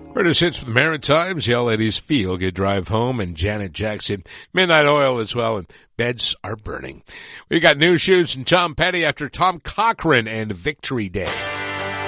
Greatest hits from the Maritimes, Y'all Ladies Feel Good Drive Home, and Janet Jackson. Midnight Oil as well, and Beds Are Burning. We got new shoes from Tom Petty after Tom Cochrane and Victory Day.